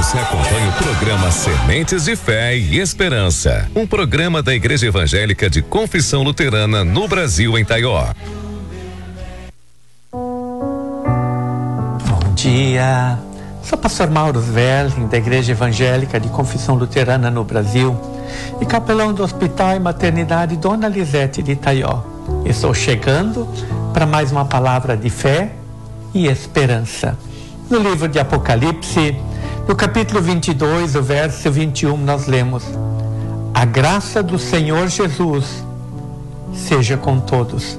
Você acompanha o programa Sementes de Fé e Esperança, um programa da Igreja Evangélica de Confissão Luterana no Brasil, em Taió. Bom dia, sou pastor Mauro Sverling, da Igreja Evangélica de Confissão Luterana no Brasil e capelão do Hospital e Maternidade Dona Lisete de Taió. Estou chegando para mais uma palavra de fé e esperança. No livro de Apocalipse, no capítulo 22, o verso 21, nós lemos: a graça do Senhor Jesus seja com todos.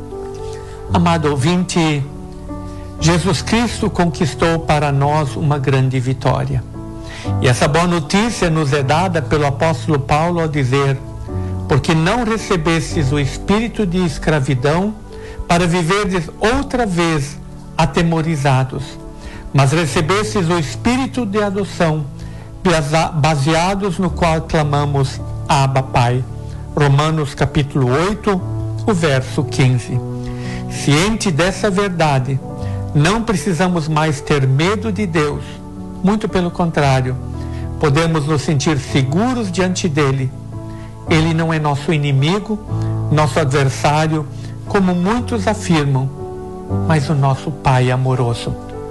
Amado ouvinte, Jesus Cristo conquistou para nós uma grande vitória. E essa boa notícia nos é dada pelo apóstolo Paulo ao dizer: porque não recebestes o espírito de escravidão para viverdes outra vez atemorizados, mas recebestes o espírito de adoção, baseados no qual clamamos Abba Pai. Romanos capítulo 8, o verso 15. Ciente dessa verdade, não precisamos mais ter medo de Deus. Muito pelo contrário, podemos nos sentir seguros diante dele. Ele não é nosso inimigo, nosso adversário, como muitos afirmam, mas o nosso Pai amoroso.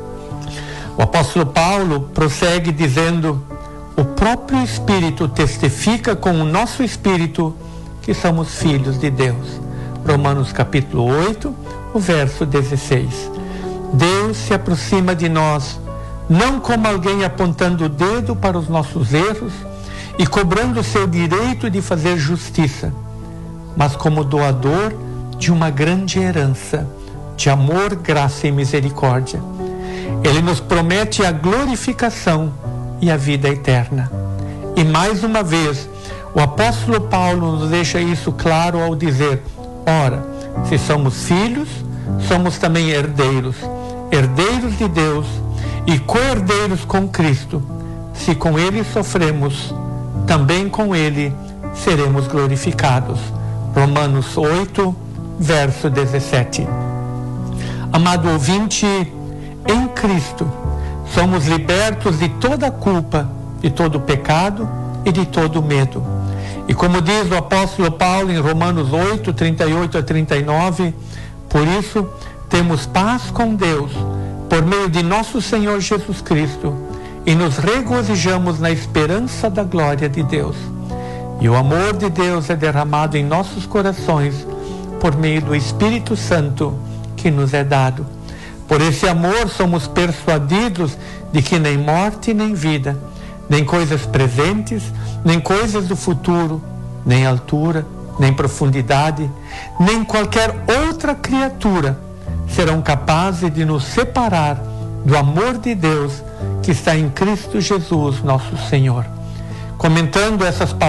O apóstolo Paulo prossegue dizendo: o próprio Espírito testifica com o nosso espírito que somos filhos de Deus. Romanos capítulo 8, o verso 16. Deus se aproxima de nós, não como alguém apontando o dedo para os nossos erros e cobrando o seu direito de fazer justiça, mas como doador de uma grande herança de amor, graça e misericórdia. Ele nos promete a glorificação e a vida eterna. E mais uma vez, o apóstolo Paulo nos deixa isso claro ao dizer: ora, se somos filhos, somos também herdeiros, herdeiros de Deus e co-herdeiros com Cristo. Se com ele sofremos, também com ele seremos glorificados. Romanos 8, verso 17. Amado ouvinte, em Cristo somos libertos de toda culpa, de todo pecado e de todo medo. E como diz o apóstolo Paulo em Romanos 8, 38 a 39, por isso temos paz com Deus por meio de nosso Senhor Jesus Cristo e nos regozijamos na esperança da glória de Deus. E o amor de Deus é derramado em nossos corações por meio do Espírito Santo que nos é dado. Por esse amor somos persuadidos de que nem morte nem vida, nem coisas presentes, nem coisas do futuro, nem altura, nem profundidade, nem qualquer outra criatura serão capazes de nos separar do amor de Deus que está em Cristo Jesus, nosso Senhor. Comentando essas palavras,